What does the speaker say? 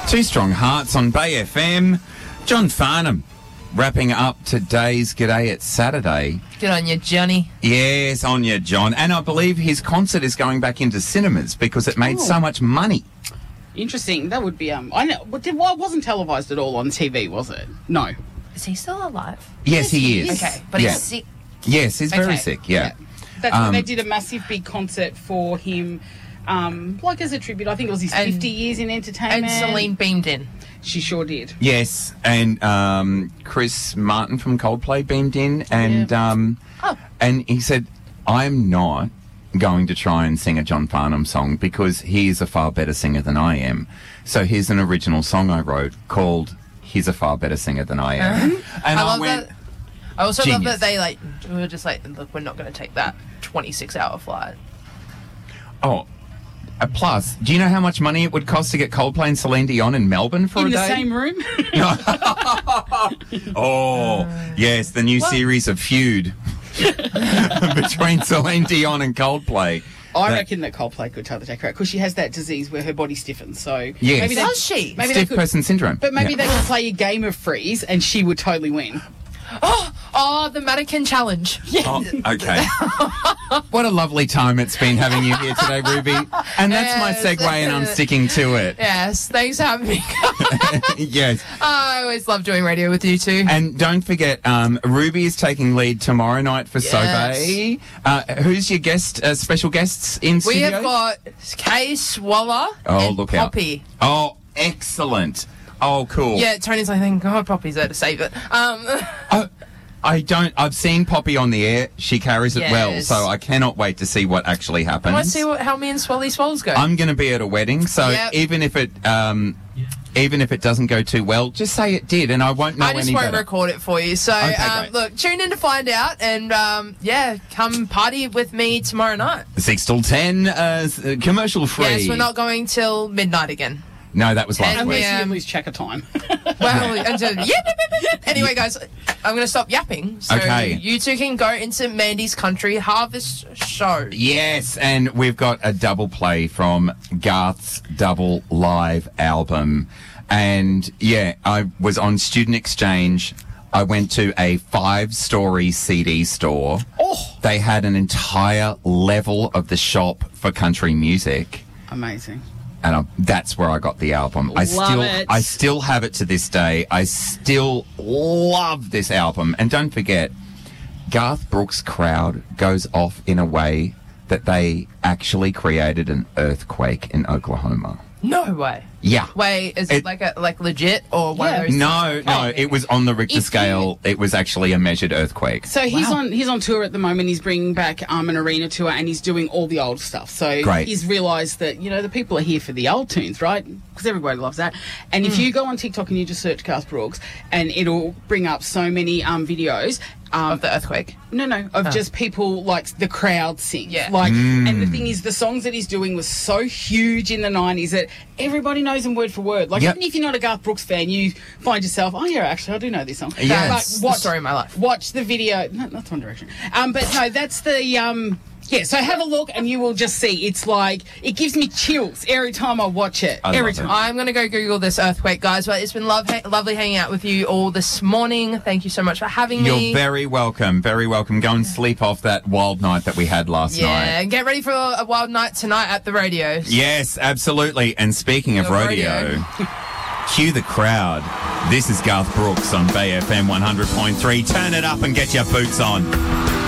Two Strong Hearts on Bay FM. John Farnham wrapping up today's G'day. It's Saturday. Good on you, Johnny. Yes, on you, John. And I believe his concert is going back into cinemas because it made so much money. Interesting. That would be, I know, it wasn't televised at all on TV, was it? No. Is he still alive? Yes, he is. Okay, but he's sick. Yes, he's very Okay. sick, yeah. That's when they did a massive big concert for him, like as a tribute. I think it was his 50 years in entertainment. And Celine beamed in. She sure did. Yes, and Chris Martin from Coldplay beamed in, and and he said, "I'm not going to try and sing a John Farnham song because he is a far better singer than I am. So here's an original song I wrote called He's a Far Better Singer Than I Am." And I love went, that. I also love genius. that they were just like, look, we're not going to take that 26-hour flight. oh. Plus, do you know how much money it would cost to get Coldplay and Celine Dion in Melbourne for In a the day? same room. Oh, yes, the new series of Feud between Celine Dion and Coldplay. I reckon that Coldplay could totally take her out because she has that disease where her body stiffens. So Yes. maybe Does she? Maybe Stiff they could, person syndrome. but maybe Yeah. they could play a game of freeze and she would totally win. Oh, the mannequin challenge. Oh, okay. What a lovely time it's been having you here today, Ruby. And that's my Yes. segue, and I'm sticking to it. Yes, thanks for having me. Yes. I always love doing radio with you too. And don't forget, Ruby is taking lead tomorrow night for Sobey. Who's your guest, special guests in We studio? have got Kay Swallow and look out. Poppy. Oh, excellent. Oh, cool. Yeah, Tony's like, thank God Poppy's there to save it. I've seen Poppy on the air. She carries it well, Yes. so I cannot wait to see what actually happens. Let's see how me and Swolly Swolls go. I'm going to be at a wedding, so Yep. even if it doesn't go too well, just say it did, and I won't know I just any won't better. record it for you. So, Okay, great. look, tune in to find out, and come party with me tomorrow night. 6 till 10, commercial free. Yes, we're not going till midnight again. No, that was last And week. Unless you lose track of time. Well, anyway, guys, I'm going to stop yapping. So Okay. you two can go into Mandy's Country Harvest Show. Yes, and we've got a double play from Garth's double live album. And yeah, I was on Student Exchange. I went to a 5-story CD store. Oh, They had an entire level of the shop for country music. amazing. And that's where I got the album. I Love it. still have it to this day. I still love this album. And don't forget, Garth Brooks' crowd goes off in a way that they actually created an earthquake in Oklahoma. No way. Yeah. Wait, is it like legit or one Yeah. of those? No, it was on the Richter If scale. It was actually a measured earthquake. So he's on tour at the moment. He's bringing back an arena tour and he's doing all the old stuff. So Great. he's realised that, the people are here for the old tunes, right? Because everybody loves that. And if you go on TikTok and you just search Garth Brooks, and it'll bring up so many videos. Of the earthquake. Of just people like the crowd sing. Yeah. And the thing is, the songs that he's doing was so huge in the 90s that everybody knows them word for word. Like, Yep. even if you're not a Garth Brooks fan, you find yourself, oh yeah, actually, I do know this song. Yes. That's the story of my life. Watch the video. No, that's One Direction. But no, that's the so have a look and you will just see. It's like, it gives me chills every time I watch it. I Every love it. time. I'm going to go Google this earthquake, guys. But it's been lovely hanging out with you all this morning. Thank you so much for having me. You're very welcome. Very welcome. Go and sleep off that wild night that we had last night. Yeah, and get ready for a wild night tonight at the radio. Yes, absolutely. And speaking of The rodeo, cue the crowd. This is Garth Brooks on Bay FM 100.3. Turn it up and get your boots on.